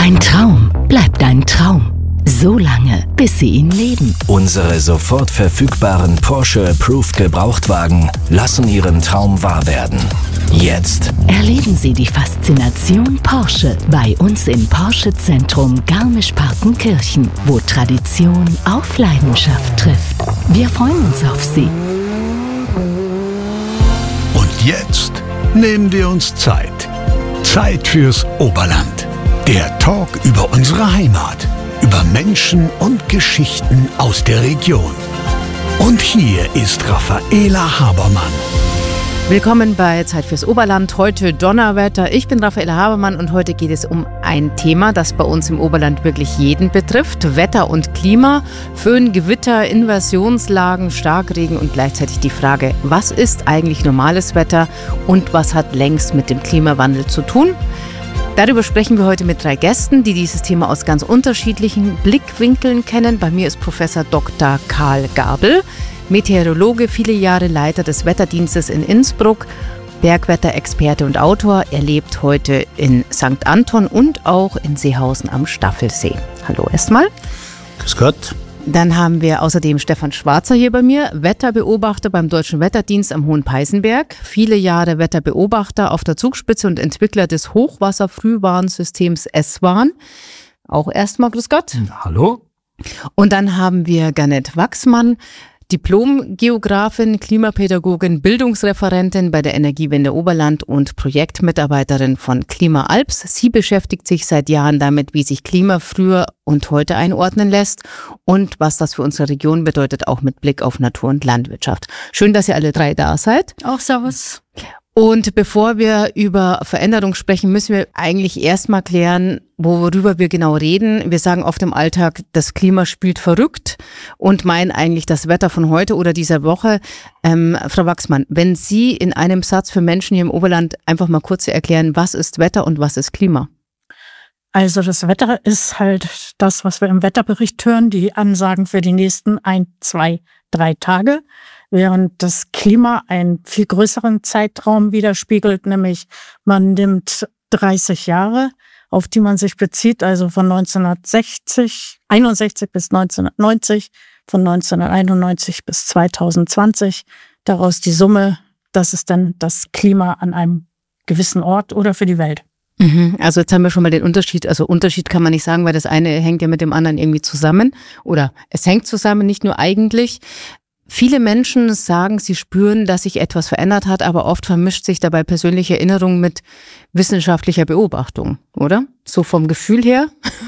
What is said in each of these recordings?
Ein Traum bleibt ein Traum. So lange, bis Sie ihn leben. Unsere sofort verfügbaren Porsche Approved Gebrauchtwagen lassen Ihren Traum wahr werden. Jetzt Erleben Sie die Faszination Porsche bei uns im Porsche Zentrum Garmisch-Partenkirchen, wo Tradition auf Leidenschaft trifft. Wir freuen uns auf Sie. Und jetzt nehmen wir uns Zeit. Zeit fürs Oberland. Der Talk über unsere Heimat. Über Menschen und Geschichten aus der Region. Und hier ist Raffaela Habermann. Willkommen bei Zeit fürs Oberland. Heute Donnerwetter. Ich bin Raffaela Habermann und heute geht es um ein Thema, das bei uns im Oberland wirklich jeden betrifft. Wetter und Klima, Föhn, Gewitter, Inversionslagen, Starkregen und gleichzeitig die Frage, was ist eigentlich normales Wetter und was hat längst mit dem Klimawandel zu tun? Darüber sprechen wir heute mit 3 Gästen, die dieses Thema aus ganz unterschiedlichen Blickwinkeln kennen. Bei mir ist Professor Dr. Karl Gabel, Meteorologe, viele Jahre Leiter des Wetterdienstes in Innsbruck, Bergwetterexperte und Autor. Er lebt heute in St. Anton und auch in Seehausen am Staffelsee. Hallo erstmal. Grüß Gott. Dann haben wir außerdem Stefan Schwarzer hier bei mir, Wetterbeobachter beim Deutschen Wetterdienst am Hohen Peißenberg. Viele Jahre Wetterbeobachter auf der Zugspitze und Entwickler des Hochwasserfrühwarnsystems S-Warn. Auch erstmal grüß Gott. Hallo. Und dann haben wir Garnet Wachsmann, Diplom-Geografin, Klimapädagogin, Bildungsreferentin bei der Energiewende Oberland und Projektmitarbeiterin von Klima-Alps. Sie beschäftigt sich seit Jahren damit, wie sich Klima früher und heute einordnen lässt und was das für unsere Region bedeutet, auch mit Blick auf Natur und Landwirtschaft. Schön, dass ihr alle 3 da seid. Auch servus. Und bevor wir über Veränderung sprechen, müssen wir eigentlich erstmal klären, worüber wir genau reden. Wir sagen oft im Alltag, das Klima spielt verrückt und meinen eigentlich das Wetter von heute oder dieser Woche. Frau Wachsmann, wenn Sie in einem Satz für Menschen hier im Oberland einfach mal kurz erklären, was ist Wetter und was ist Klima? Also das Wetter ist halt das, was wir im Wetterbericht hören, die Ansagen für die nächsten 1, 2, 3 Tage. Während das Klima einen viel größeren Zeitraum widerspiegelt, nämlich man nimmt 30 Jahre, auf die man sich bezieht, also von 1961 bis 1990, von 1991 bis 2020, daraus die Summe, das ist dann das Klima an einem gewissen Ort oder für die Welt. Also jetzt haben wir schon mal den Unterschied, also Unterschied kann man nicht sagen, weil das eine hängt ja mit dem anderen irgendwie zusammen oder es hängt zusammen, nicht nur eigentlich. Viele Menschen sagen, sie spüren, dass sich etwas verändert hat, aber oft vermischt sich dabei persönliche Erinnerung mit wissenschaftlicher Beobachtung, oder? So vom Gefühl her?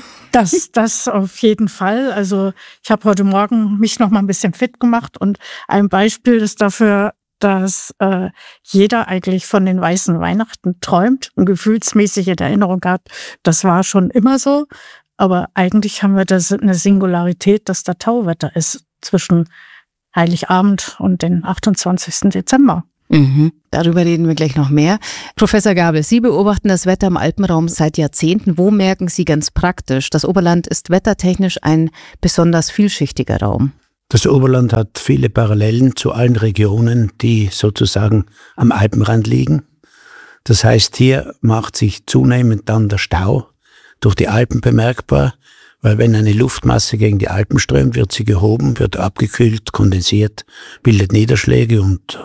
Das auf jeden Fall. Also ich habe heute Morgen mich noch mal ein bisschen fit gemacht und ein Beispiel ist dafür, dass jeder eigentlich von den weißen Weihnachten träumt und gefühlsmäßig in Erinnerung hat. Das war schon immer so, aber eigentlich haben wir das eine Singularität, dass da Tauwetter ist zwischen Heiligabend und den 28. Dezember. Darüber reden wir gleich noch mehr. Professor Gabel, Sie beobachten das Wetter im Alpenraum seit Jahrzehnten. Wo merken Sie ganz praktisch, das Oberland ist wettertechnisch ein besonders vielschichtiger Raum? Das Oberland hat viele Parallelen zu allen Regionen, die sozusagen am Alpenrand liegen. Das heißt, hier macht sich zunehmend dann der Stau durch die Alpen bemerkbar, weil wenn eine Luftmasse gegen die Alpen strömt, wird sie gehoben, wird abgekühlt, kondensiert, bildet Niederschläge und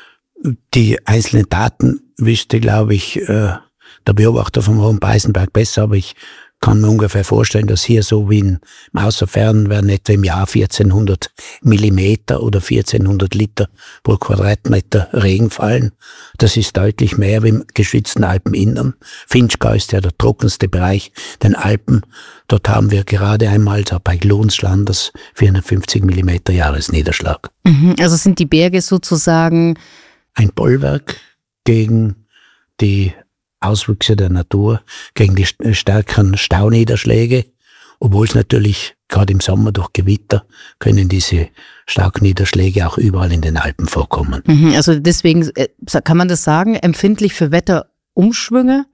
die einzelnen Daten wüsste, glaube ich, der Beobachter vom Hohen Peißenberg besser, aber ich kann mir ungefähr vorstellen, dass hier so wie im Außerfernen werden etwa im Jahr 1400 Millimeter oder 1400 Liter pro Quadratmeter Regen fallen. Das ist deutlich mehr wie im geschützten Alpeninnern. Finchgau ist ja der trockenste Bereich den Alpen. Dort haben wir gerade einmal bei Glonslanders 450 Millimeter Jahresniederschlag. Also sind die Berge sozusagen ein Bollwerk gegen die Auswüchse der Natur, gegen die stärkeren Stauniederschläge, obwohl es natürlich gerade im Sommer durch Gewitter können diese Starkniederschläge auch überall in den Alpen vorkommen. Also deswegen kann man das sagen, empfindlich für Wetterumschwünge?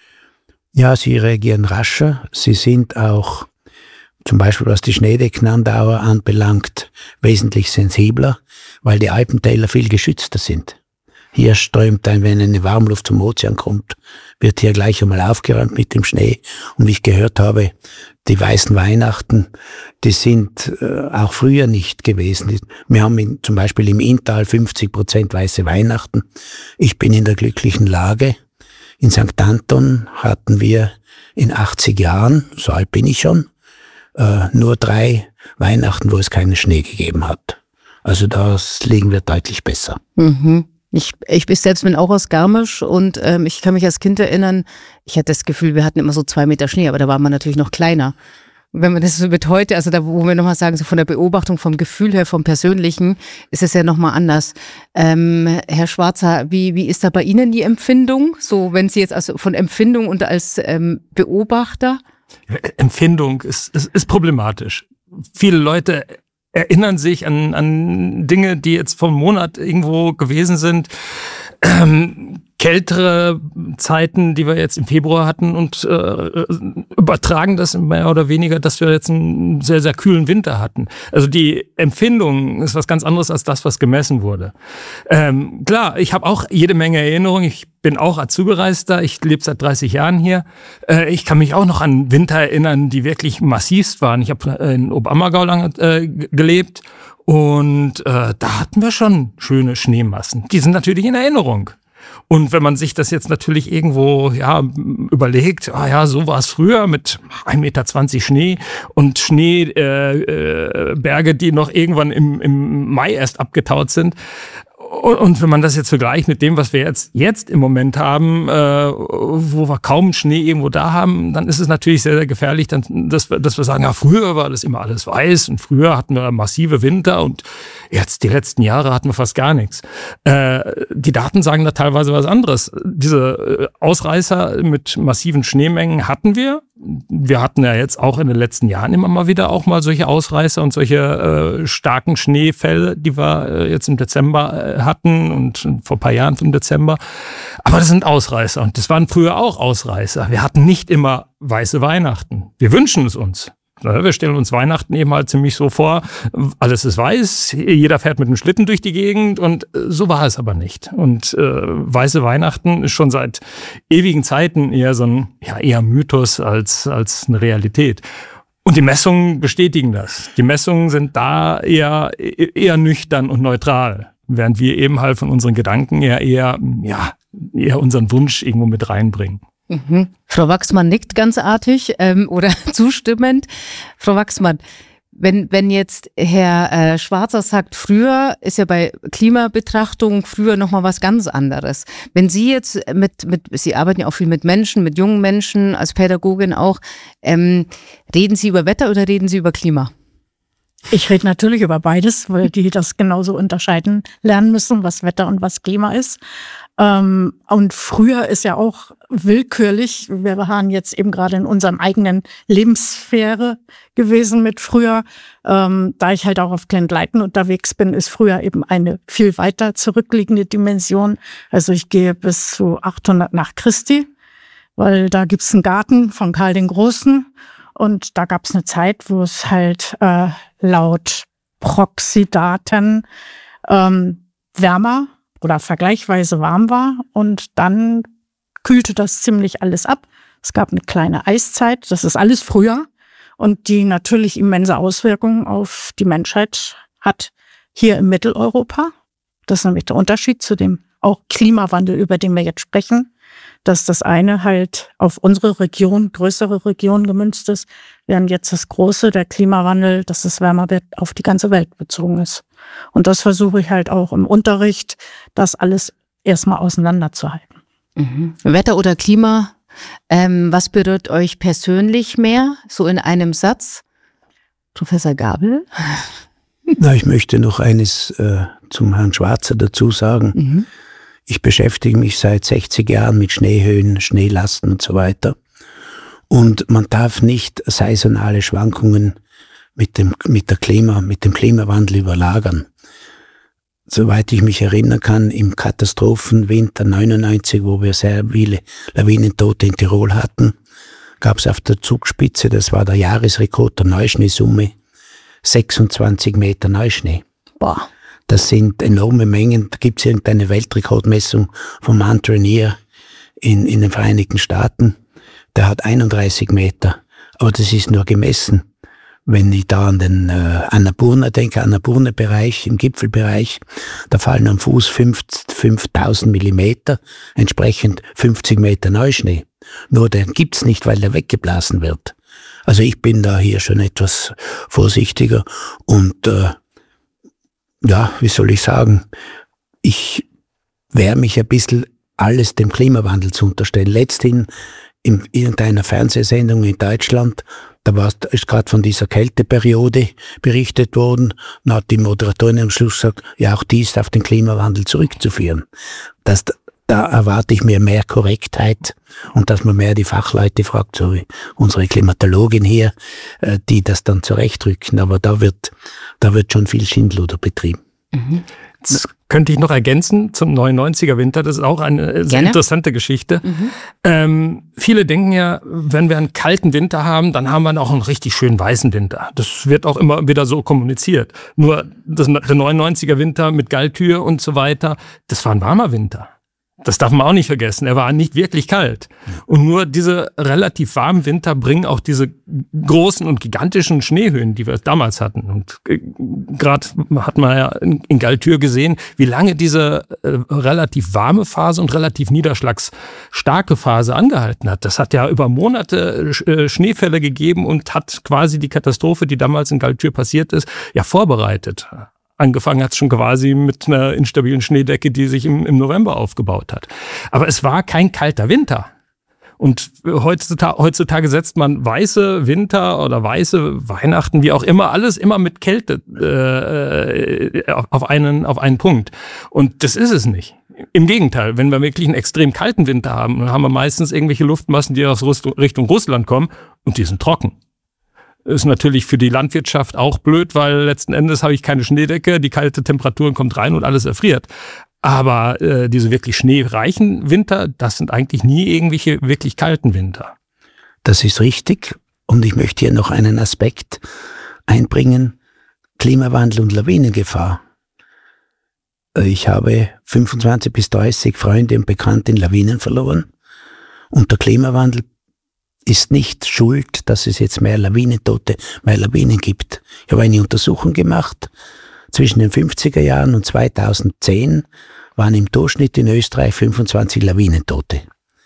Ja, sie reagieren rascher. Sie sind auch, zum Beispiel was die Schneedeckendauer anbelangt, wesentlich sensibler, weil die Alpentäler viel geschützter sind. Hier strömt wenn eine Warmluft zum Ozean kommt, wird hier gleich einmal aufgeräumt mit dem Schnee. Und wie ich gehört habe, die weißen Weihnachten, die sind auch früher nicht gewesen. Wir haben zum Beispiel im Inntal 50% weiße Weihnachten. Ich bin in der glücklichen Lage. In St. Anton hatten wir in 80 Jahren, so alt bin ich schon, nur 3 Weihnachten, wo es keinen Schnee gegeben hat. Also das liegen wir deutlich besser. Mhm. Ich selbst bin auch aus Garmisch und ich kann mich als Kind erinnern, ich hatte das Gefühl, wir hatten immer so 2 Meter Schnee, aber da war man natürlich noch kleiner. Wenn man das so mit heute, also da, wo wir nochmal sagen, so von der Beobachtung, vom Gefühl her, vom Persönlichen, ist es ja nochmal anders. Herr Schwarzer, wie ist da bei Ihnen die Empfindung? So, wenn Sie jetzt also von Empfindung und als Beobachter? Empfindung ist problematisch. Viele Leute erinnern sich an Dinge, die jetzt vor einem Monat irgendwo gewesen sind. Kältere Zeiten, die wir jetzt im Februar hatten und übertragen das mehr oder weniger, dass wir jetzt einen sehr, sehr kühlen Winter hatten. Also die Empfindung ist was ganz anderes als das, was gemessen wurde. Klar, ich habe auch jede Menge Erinnerungen. Ich bin auch Azubi-Reister. Ich lebe seit 30 Jahren hier. Ich kann mich auch noch an Winter erinnern, die wirklich massivst waren. Ich habe in Oberammergau lange gelebt und da hatten wir schon schöne Schneemassen. Die sind natürlich in Erinnerung. Und wenn man sich das jetzt natürlich irgendwo überlegt, so war es früher mit 1,20 Meter Schnee und Schneeberge, die noch irgendwann im Mai erst abgetaut sind. Und wenn man das jetzt vergleicht mit dem, was wir jetzt im Moment haben, wo wir kaum Schnee irgendwo da haben, dann ist es natürlich sehr, sehr gefährlich, dass wir sagen, ja, früher war das immer alles weiß und früher hatten wir massive Winter und jetzt die letzten Jahre hatten wir fast gar nichts. Die Daten sagen da teilweise was anderes. Diese Ausreißer mit massiven Schneemengen hatten wir. Wir hatten ja jetzt auch in den letzten Jahren immer mal wieder auch mal solche Ausreißer und solche starken Schneefälle, die wir jetzt im Dezember hatten und vor ein paar Jahren im Dezember. Aber das sind Ausreißer und das waren früher auch Ausreißer. Wir hatten nicht immer weiße Weihnachten. Wir wünschen es uns. Wir stellen uns Weihnachten eben halt ziemlich so vor, alles ist weiß, jeder fährt mit einem Schlitten durch die Gegend und so war es aber nicht. Und weiße Weihnachten ist schon seit ewigen Zeiten eher so ein eher Mythos als eine Realität. Und die Messungen bestätigen das. Die Messungen sind da eher nüchtern und neutral, während wir eben halt von unseren Gedanken eher unseren Wunsch irgendwo mit reinbringen. Mhm. Frau Wachsmann nickt ganz artig oder zustimmend. Frau Wachsmann, wenn jetzt Herr Schwarzer sagt, früher ist ja bei Klimabetrachtung früher nochmal was ganz anderes. Wenn Sie jetzt Sie arbeiten ja auch viel mit Menschen, mit jungen Menschen, als Pädagogin auch, reden Sie über Wetter oder reden Sie über Klima? Ich rede natürlich über beides, weil die das genauso unterscheiden lernen müssen, was Wetter und was Klima ist. Und früher ist ja auch willkürlich, wir waren jetzt eben gerade in unserem eigenen Lebenssphäre gewesen mit früher. Da ich halt auch auf Klein-Leiten unterwegs bin, ist früher eben eine viel weiter zurückliegende Dimension. Also ich gehe bis zu 800 nach Christi, weil da gibt's einen Garten von Karl den Großen. Und da gab's eine Zeit, wo es halt laut Proxy-Daten wärmer oder vergleichsweise warm war und dann kühlte das ziemlich alles ab. Es gab eine kleine Eiszeit, das ist alles früher und die natürlich immense Auswirkungen auf die Menschheit hat hier in Mitteleuropa. Das ist nämlich der Unterschied zu dem auch Klimawandel, über den wir jetzt sprechen, dass das eine halt auf unsere Region, größere Region gemünzt ist, während jetzt das Große, der Klimawandel, dass es wärmer wird, auf die ganze Welt bezogen ist. Und das versuche ich halt auch im Unterricht, das alles erstmal auseinanderzuhalten. Mhm. Wetter oder Klima, was berührt euch persönlich mehr, so in einem Satz? Professor Gabel? Na, ich möchte noch eines zum Herrn Schwarzer dazu sagen. Mhm. Ich beschäftige mich seit 60 Jahren mit Schneehöhen, Schneelasten und so weiter. Und man darf nicht saisonale Schwankungen mit dem Klimawandel überlagern. Soweit ich mich erinnern kann, im Katastrophenwinter 99, wo wir sehr viele Lawinentote in Tirol hatten, gab es auf der Zugspitze, das war der Jahresrekord der Neuschneesumme, 26 Meter Neuschnee. Boah. Das sind enorme Mengen. Da gibt es irgendeine Weltrekordmessung von Mount Rainier in den Vereinigten Staaten. Der hat 31 Meter. Aber das ist nur gemessen. Wenn ich da an den Annapurna denke, Annapurna-Bereich, im Gipfelbereich, da fallen am Fuß 5000 Millimeter, entsprechend 50 Meter Neuschnee. Nur den gibt's nicht, weil der weggeblasen wird. Also ich bin da hier schon etwas vorsichtiger und wie soll ich sagen, ich wehre mich ein bisschen, alles dem Klimawandel zu unterstellen. Letzthin in irgendeiner Fernsehsendung in Deutschland, ist gerade von dieser Kälteperiode berichtet worden. Dann hat die Moderatorin am Schluss gesagt, ja, auch die ist auf den Klimawandel zurückzuführen. Da erwarte ich mir mehr Korrektheit und dass man mehr die Fachleute fragt, so wie unsere Klimatologin hier, die das dann zurechtrücken. Aber da wird schon viel Schindluder betrieben. Mhm. Jetzt könnte ich noch ergänzen zum 99er Winter. Das ist auch eine sehr interessante Geschichte. Viele denken ja, wenn wir einen kalten Winter haben, dann haben wir auch einen richtig schönen weißen Winter. Das wird auch immer wieder so kommuniziert. Nur der 99er Winter mit Galtür und so weiter, das war ein warmer Winter. Das darf man auch nicht vergessen. Er war nicht wirklich kalt. Und nur diese relativ warmen Winter bringen auch diese großen und gigantischen Schneehöhen, die wir damals hatten. Und gerade hat man ja in Galtür gesehen, wie lange diese relativ warme Phase und relativ niederschlagsstarke Phase angehalten hat. Das hat ja über Monate Schneefälle gegeben und hat quasi die Katastrophe, die damals in Galtür passiert ist, ja vorbereitet. Angefangen hat es schon quasi mit einer instabilen Schneedecke, die sich im November aufgebaut hat. Aber es war kein kalter Winter. Und heutzutage setzt man weiße Winter oder weiße Weihnachten, wie auch immer, alles immer mit Kälte auf einen Punkt. Und das ist es nicht. Im Gegenteil, wenn wir wirklich einen extrem kalten Winter haben, dann haben wir meistens irgendwelche Luftmassen, die aus Richtung Russland kommen und die sind trocken. Ist natürlich für die Landwirtschaft auch blöd, weil letzten Endes habe ich keine Schneedecke, die kalte Temperaturen kommt rein und alles erfriert. Aber diese wirklich schneereichen Winter, das sind eigentlich nie irgendwelche wirklich kalten Winter. Das ist richtig. Und ich möchte hier noch einen Aspekt einbringen. Klimawandel und Lawinengefahr. Ich habe 25 bis 30 Freunde und Bekannte in Lawinen verloren. Und der Klimawandel ist nicht schuld, dass es jetzt mehr Lawinentote, mehr Lawinen gibt. Ich habe eine Untersuchung gemacht. Zwischen den 50er Jahren und 2010 waren im Durchschnitt in Österreich 25 Lawinentote.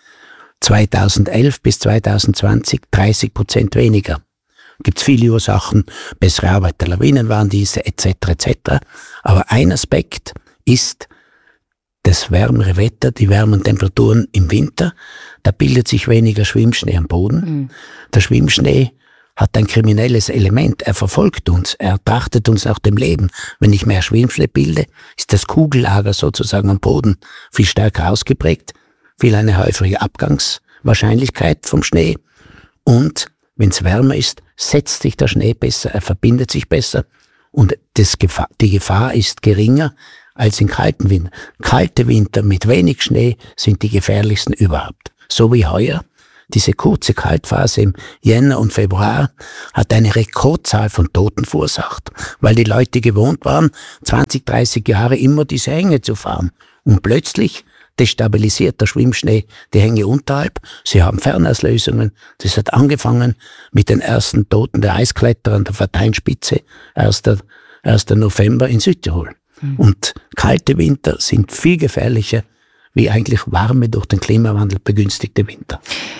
2011 bis 2020 30% weniger. Gibt es viele Ursachen, bessere Arbeit der Lawinenwarndienste etc. etc. Aber ein Aspekt ist das wärmere Wetter, die wärmeren Temperaturen im Winter. Da bildet sich weniger Schwimmschnee am Boden. Der Schwimmschnee hat ein kriminelles Element. Er verfolgt uns, er trachtet uns nach dem Leben. Wenn ich mehr Schwimmschnee bilde, ist das Kugellager sozusagen am Boden viel stärker ausgeprägt, viel eine häufige Abgangswahrscheinlichkeit vom Schnee. Und wenn es wärmer ist, setzt sich der Schnee besser, er verbindet sich besser und die Gefahr ist geringer als in kalten Winter. Kalte Winter mit wenig Schnee sind die gefährlichsten überhaupt. So wie heuer. Diese kurze Kaltphase im Jänner und Februar hat eine Rekordzahl von Toten verursacht, weil die Leute gewohnt waren, 20, 30 Jahre immer diese Hänge zu fahren. Und plötzlich destabilisiert der Schwimmschnee die Hänge unterhalb. Sie haben Fernauslösungen. Das hat angefangen mit den ersten Toten der Eiskletterer an der Vateinspitze, 1. November in Südtirol. Und kalte Winter sind viel gefährlicher wie eigentlich warme, durch den Klimawandel begünstigte Winter.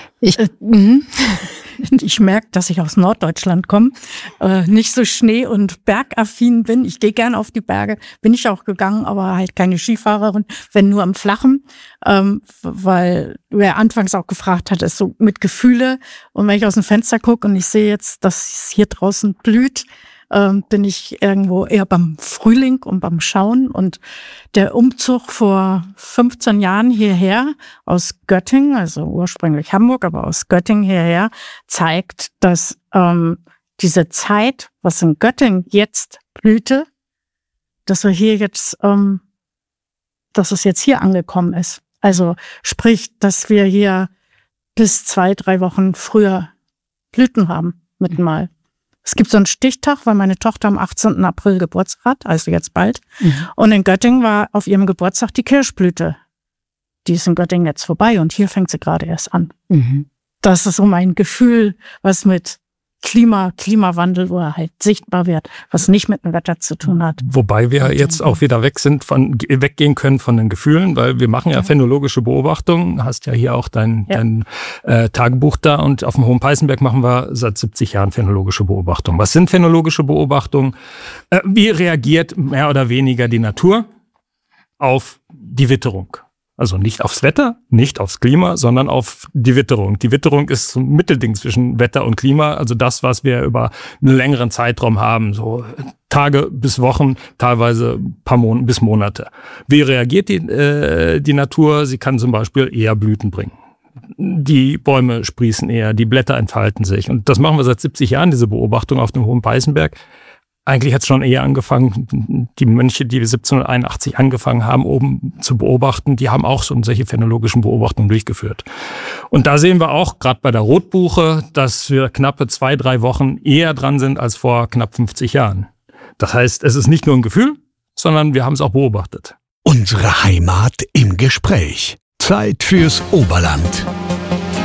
Ich merke, dass ich aus Norddeutschland komme, nicht so schnee- und bergaffin bin. Ich gehe gern auf die Berge, bin ich auch gegangen, aber halt keine Skifahrerin, wenn nur am Flachen, weil du ja anfangs auch gefragt hattest, so mit Gefühle. Und wenn ich aus dem Fenster gucke und ich sehe jetzt, dass es hier draußen blüht, bin ich irgendwo eher beim Frühling und beim Schauen. Und der Umzug vor 15 Jahren hierher aus Göttingen, also ursprünglich Hamburg, aber aus Göttingen hierher, zeigt, dass diese Zeit, was in Göttingen jetzt blühte, dass wir hier jetzt, dass es jetzt hier angekommen ist. Also sprich, dass wir hier bis 2-3 Wochen früher Blüten haben mit Mal. Es gibt so einen Stichtag, weil meine Tochter am 18. April Geburtstag hat, also jetzt bald. Und in Göttingen war auf ihrem Geburtstag die Kirschblüte. Die ist in Göttingen jetzt vorbei und hier fängt sie gerade erst an. Das ist so mein Gefühl, was mit Klimawandel, wo er halt sichtbar wird, was nicht mit dem Wetter zu tun hat. Wobei wir jetzt auch wieder weggehen können von den Gefühlen, weil wir machen ja phänologische Beobachtungen. Hast ja hier auch dein Tagebuch da und auf dem Hohen Peißenberg machen wir seit 70 Jahren phänologische Beobachtungen. Was sind phänologische Beobachtungen? Wie reagiert mehr oder weniger die Natur auf die Witterung? Also nicht aufs Wetter, nicht aufs Klima, sondern auf die Witterung. Die Witterung ist so ein Mittelding zwischen Wetter und Klima, also das, was wir über einen längeren Zeitraum haben, so Tage bis Wochen, teilweise paar Monate bis Monate. Wie reagiert die Natur? Sie kann zum Beispiel eher Blüten bringen. Die Bäume sprießen eher, die Blätter entfalten sich. Und das machen wir seit 70 Jahren, diese Beobachtung auf dem Hohen Peißenberg. Eigentlich hat es schon eher angefangen, die Mönche, die 1781 angefangen haben, oben zu beobachten, die haben auch solche phänologischen Beobachtungen durchgeführt. Und da sehen wir auch, gerade bei der Rotbuche, dass wir knappe 2-3 Wochen eher dran sind als vor knapp 50 Jahren. Das heißt, es ist nicht nur ein Gefühl, sondern wir haben es auch beobachtet. Unsere Heimat im Gespräch. Zeit fürs Oberland.